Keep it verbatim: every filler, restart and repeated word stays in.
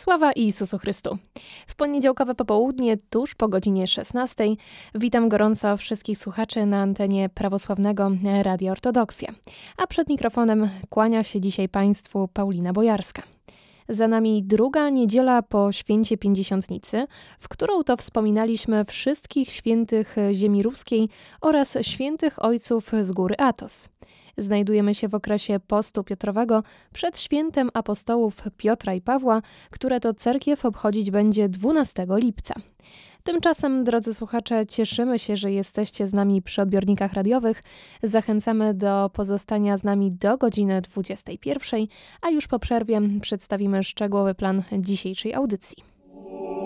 Sława Jezusu Chrystu. W poniedziałkowe popołudnie, tuż po godzinie szesnastej, witam gorąco wszystkich słuchaczy na antenie prawosławnego Radia Ortodoksja. A przed mikrofonem kłania się dzisiaj Państwu Paulina Bojarska. Za nami druga niedziela po święcie Pięćdziesiątnicy, w którą to wspominaliśmy wszystkich świętych ziemi ruskiej oraz świętych ojców z góry Atos. Znajdujemy się w okresie postu Piotrowego przed świętem apostołów Piotra i Pawła, które to cerkiew obchodzić będzie dwunastego lipca. Tymczasem, drodzy słuchacze, cieszymy się, że jesteście z nami przy odbiornikach radiowych. Zachęcamy do pozostania z nami do godziny dwudziestej pierwszej, a już po przerwie przedstawimy szczegółowy plan dzisiejszej audycji.